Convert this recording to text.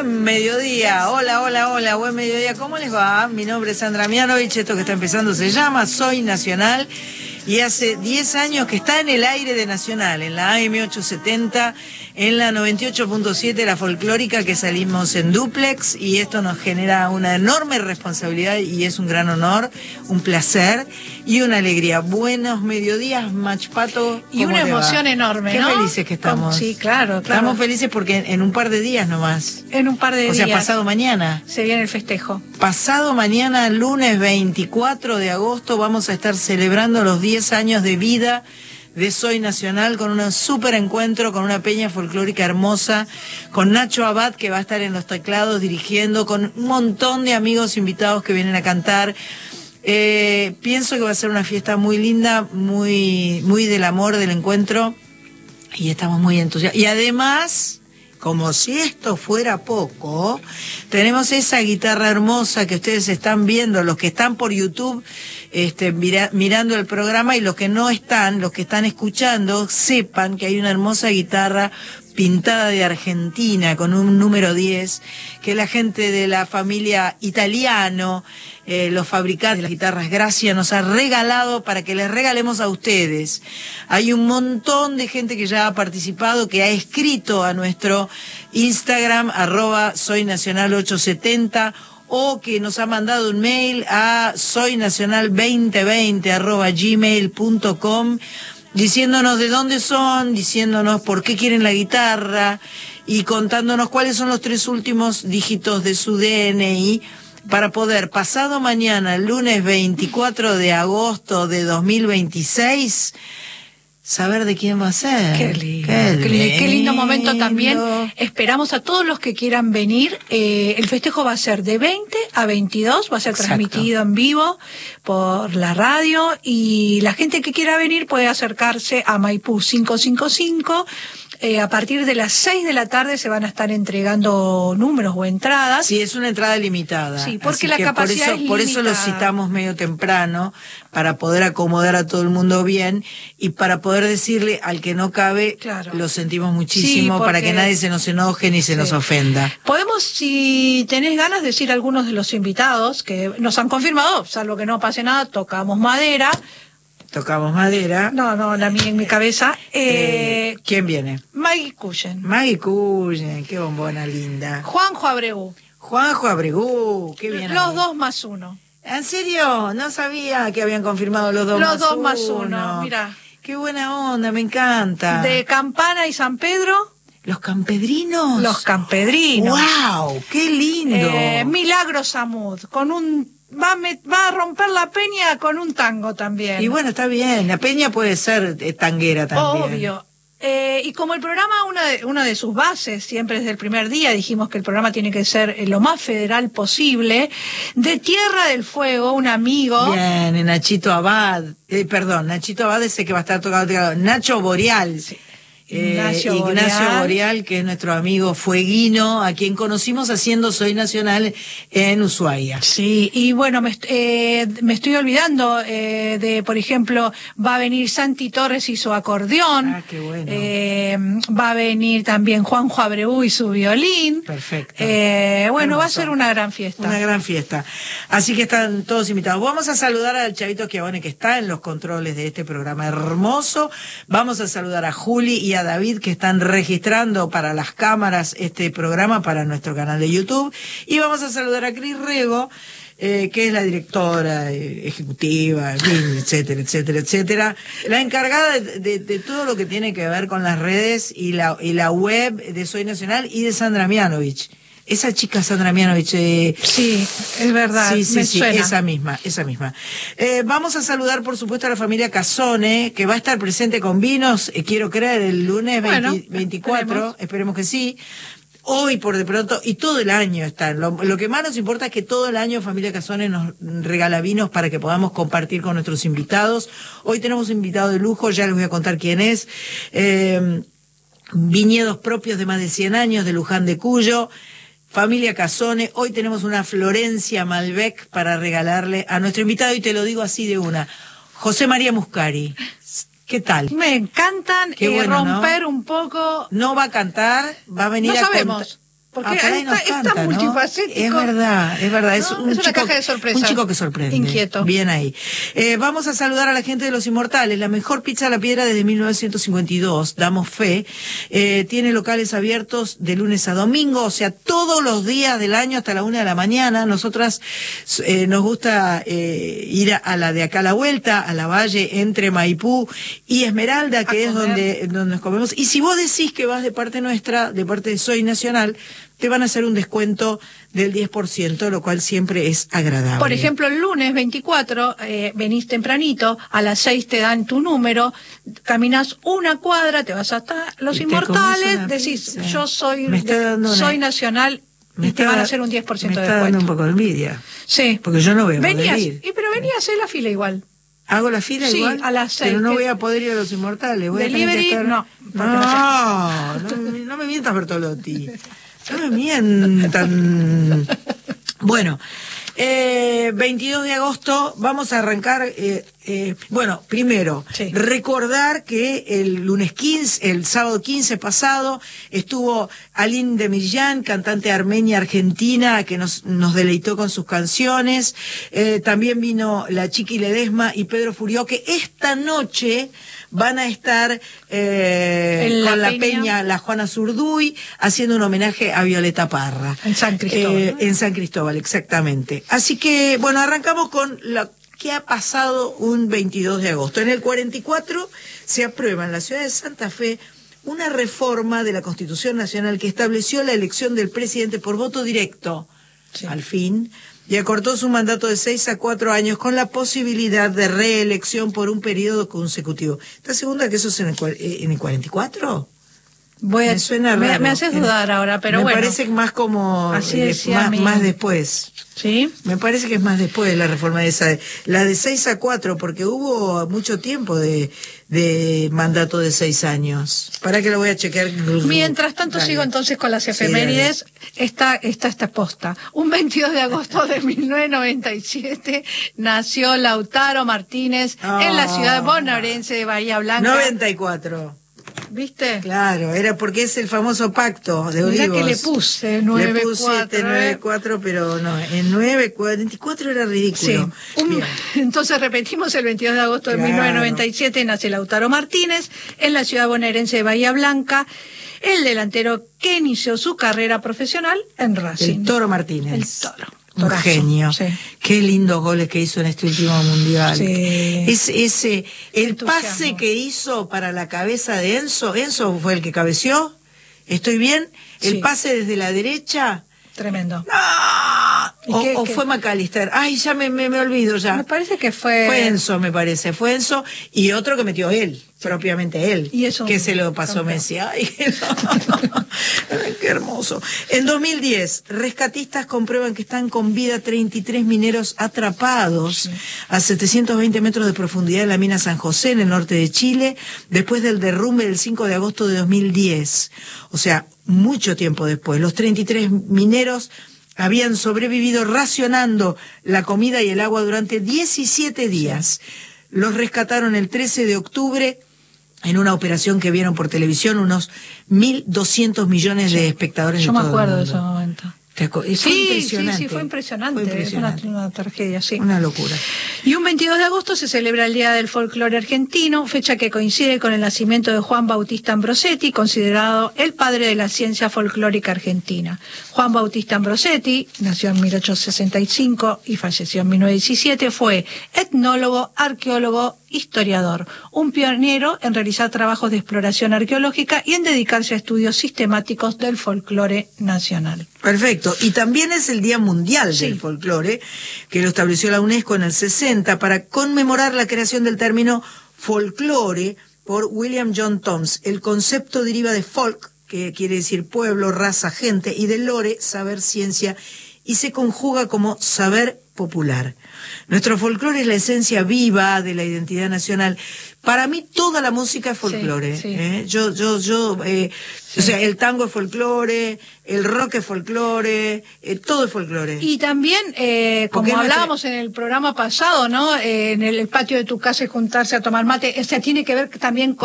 Buen mediodía, hola, buen mediodía, ¿cómo les va? Mi nombre es Sandra Mianovich, esto que está empezando se llama Soy Nacional y hace 10 años que está en el aire de Nacional, en la AM870, en la 98.7, la folclórica, que salimos en dúplex y esto nos genera una enorme responsabilidad y es un gran honor, un placer y una alegría. Buenos mediodías, Machpato. Y una emoción enorme, Qué ¿no? felices que estamos. Sí, claro. Estamos felices porque en un par de días nomás. En un par de días. O sea, pasado mañana. Se viene el festejo. Pasado mañana, lunes 24 de agosto, vamos a estar celebrando los 10 años de vida de Soy Nacional con un súper encuentro, con una peña folclórica hermosa, con Nacho Abad, que va a estar en los teclados dirigiendo, con un montón de amigos invitados que vienen a cantar. Pienso que va a ser una fiesta muy linda, muy del amor, del encuentro, y estamos muy entusiasmados. Y además, como si esto fuera poco, tenemos esa guitarra hermosa que ustedes están viendo, los que están por YouTube mirando el programa, y los que no están, los que están escuchando, sepan que hay una hermosa guitarra pintada de Argentina con un número 10, que la gente de la familia Italiano, los fabricantes de las guitarras Gracia, nos ha regalado para que les regalemos a ustedes. Hay un montón de gente que ya ha participado, que ha escrito a nuestro Instagram, @soynacional870, o que nos ha mandado un mail a soynacional2020@gmail.com, diciéndonos de dónde son, diciéndonos por qué quieren la guitarra y contándonos cuáles son los 3 últimos dígitos de su DNI, para poder pasado mañana, lunes 24 de agosto de 2026, saber de quién va a ser. Qué lindo momento también. Esperamos a todos los que quieran venir. El festejo va a ser de 20 a 22, va a ser transmitido en vivo por la radio, y la gente que quiera venir puede acercarse a Maipú 555. A partir de las 6 de la tarde se van a estar entregando números o entradas. Sí, es una entrada limitada. Sí, porque la capacidad es limitada. Por eso lo citamos medio temprano, para poder acomodar a todo el mundo bien y para poder decirle al que no cabe, claro, lo sentimos muchísimo, sí, para que nadie se nos enoje ni se nos ofenda. Podemos, si tenés ganas, decir algunos de los invitados que nos han confirmado, salvo que no pase nada, tocamos madera. Tocamos madera. No, la mía en mi cabeza. ¿Quién viene? Maggie Cullen. Maggie Cullen, qué bombona linda. Juanjo Abreu. Juanjo Abreu, qué bien. Los 2+1. ¿En serio? No sabía que habían confirmado los 2+1. Los 2+1, mira. Qué buena onda, me encanta. De Campana y San Pedro. ¿Los campedrinos? Los campedrinos. ¡Wow! ¡Qué lindo! Milagro Samud, con un... Va a romper la peña con un tango también. Y bueno, está bien, la peña puede ser tanguera también. Obvio. Y como el programa, una de sus bases, siempre desde el primer día dijimos que el programa tiene que ser lo más federal posible, de Tierra del Fuego, un amigo. Bien, Nachito Abad, Nachito Abad es el que va a estar tocando, Nacho Boreal. Sí. Ignacio Boreal, que es nuestro amigo fueguino, a quien conocimos haciendo Soy Nacional en Ushuaia. Sí, y bueno, me estoy olvidando por ejemplo, va a venir Santi Torres y su acordeón. Ah, qué bueno. Va a venir también Juanjo Abreu y su violín. Perfecto. Bueno, hermoso. Va a ser una gran fiesta. Una gran fiesta. Así que están todos invitados. Vamos a saludar al Chavito Schiavone, que está en los controles de este programa hermoso. Vamos a saludar a Juli y a David, que están registrando para las cámaras este programa para nuestro canal de YouTube, y vamos a saludar a Cris Rego, que es la directora ejecutiva, etcétera, la encargada de todo lo que tiene que ver con las redes y la web de Soy Nacional y de Sandra Mianovich. Esa chica Sandra Mianovich. Sí, es verdad. Sí, suena. esa misma. Vamos a saludar, por supuesto, a la familia Casone, que va a estar presente con vinos, quiero creer, el lunes 24, esperemos que sí. Hoy, por de pronto, y todo el año están. Lo que más nos importa es que todo el año Familia Casone nos regala vinos para que podamos compartir con nuestros invitados. Hoy tenemos un invitado de lujo, ya les voy a contar quién es. Viñedos propios de más de 100 años, de Luján de Cuyo. Familia Casone, hoy tenemos una Florencia Malbec para regalarle a nuestro invitado, y te lo digo así de una, José María Muscari. ¿Qué tal? Me encantan. Qué bueno, romper ¿no? Un poco. No va a cantar, va a venir no a sabemos. porque está multifacético. Es verdad, ¿no? Es una caja de sorpresa. Un chico que sorprende. Inquieto. Bien ahí. Vamos a saludar a la gente de Los Inmortales, la mejor pizza a la piedra desde 1952, damos fe. Tiene locales abiertos de lunes a domingo, o sea, todos los días del año hasta la 1 de la mañana. Nosotras nos gusta ir a la de acá a la vuelta, a la Valle, entre Maipú y Esmeralda, que es donde nos comemos. Y si vos decís que vas de parte nuestra, de parte de Soy Nacional, te van a hacer un descuento del 10%, lo cual siempre es agradable. Por ejemplo, el lunes 24, venís tempranito, a las 6 te dan tu número, caminás una cuadra, te vas hasta Los Inmortales, decís, pizza. yo soy Nacional, y te van a hacer un 10% de descuento. Me está dando un poco de envidia. Sí. Porque yo no voy a poder ir. Pero venías a hacer la fila igual. ¿Hago la fila igual? Sí, a las 6. Pero no voy a poder ir a Los Inmortales. Voy Delivery, a tener que estar... no me mientas, Bertolotti. No me mientan. Bueno, 22 de agosto vamos a arrancar. Bueno, primero, recordar que el sábado 15 pasado, estuvo Aline de Millán, cantante armenia argentina, que nos deleitó con sus canciones. También vino la Chiqui Ledesma y Pedro Furió, que esta noche van a estar con la Peña La Juana Zurduy, haciendo un homenaje a Violeta Parra. En San Cristóbal. En San Cristóbal, exactamente. Así que, bueno, arrancamos con lo que ha pasado un 22 de agosto. En el 44 se aprueba en la ciudad de Santa Fe una reforma de la Constitución Nacional que estableció la elección del presidente por voto directo, al fin, y acortó su mandato de 6 a 4 años con la posibilidad de reelección por un periodo consecutivo. ¿Estás segura que eso es en el 44? Me suena raro. Me haces dudar ahora, pero me parece más como más después. ¿Sí? Me parece que es más después de la reforma de esa, la de 6 a 4, porque hubo mucho tiempo de mandato de 6 años. ¿Para qué lo voy a chequear? Mientras tanto, sigo entonces con las efemérides. Esta posta. Un 22 de agosto de 1997 nació Lautaro Martínez en la ciudad bonaerense de Bahía Blanca. 94. ¿Viste? Claro, era porque es el famoso pacto de Olivos. Mirá que le puse 94. Le puse 94, pero no, en 944 era ridículo. Sí. Entonces repetimos, el 22 de agosto de 1997 nace Lautaro Martínez en la ciudad bonaerense de Bahía Blanca, el delantero que inició su carrera profesional en Racing. El Toro Martínez. El Toro. Un Torazo, genio. sí. Qué lindos goles que hizo en este último mundial. Sí. El pase que hizo para la cabeza de Enzo fue el que cabeció. ¿Estoy bien? El pase desde la derecha. Tremendo. ¡No! ¿O fue McAllister? Ay, ya me olvido ya. Me parece que fue Enzo, me parece. Fue Enzo y otro que metió él, propiamente él. Y eso, que se lo pasó Messi. Ay, qué hermoso. En 2010, rescatistas comprueban que están con vida 33 mineros atrapados a 720 metros de profundidad en la mina San José, en el norte de Chile, después del derrumbe del 5 de agosto de 2010. O sea, mucho tiempo después. Los 33 mineros habían sobrevivido racionando la comida y el agua durante 17 días. Los rescataron el 13 de octubre en una operación que vieron por televisión unos 1.200 millones de espectadores. Yo me acuerdo de ese momento. Fue impresionante. Sí, fue impresionante. Es una tragedia, sí. Una locura. Y un 22 de agosto se celebra el Día del Folclore Argentino, fecha que coincide con el nacimiento de Juan Bautista Ambrosetti, considerado el padre de la ciencia folclórica argentina. Juan Bautista Ambrosetti nació en 1865 y falleció en 1917. Fue etnólogo, arqueólogo, historiador, un pionero en realizar trabajos de exploración arqueológica y en dedicarse a estudios sistemáticos del folclore nacional. Perfecto. Y también es el Día Mundial del Folclore, que lo estableció la UNESCO en el 60 para conmemorar la creación del término folclore por William John Thoms. El concepto deriva de folk, que quiere decir pueblo, raza, gente, y de lore, saber, ciencia, y se conjuga como saber popular. Nuestro folclore es la esencia viva de la identidad nacional. Para mí toda la música es folclore. O sea, el tango es folclore, el rock es folclore, todo es folclore. Y también, como hablábamos en el programa pasado, ¿no? En el patio de tu casa y juntarse a tomar mate, tiene que ver también con